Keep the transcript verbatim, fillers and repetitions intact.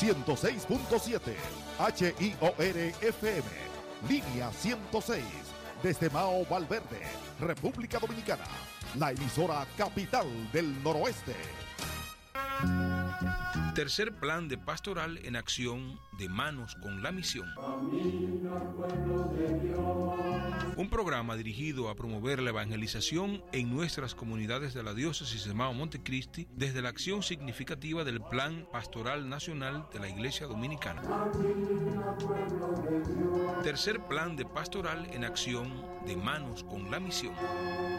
ciento seis punto siete H I O R F M, línea ciento seis, desde Mao Valverde, República Dominicana, la emisora capital del noroeste. Tercer plan de pastoral en acción, de manos con la misión. Un programa dirigido a promover la evangelización en nuestras comunidades de la diócesis de Mao Montecristi desde la acción significativa del Plan Pastoral Nacional de la Iglesia Dominicana. Tercer plan de pastoral en acción, de manos con la misión.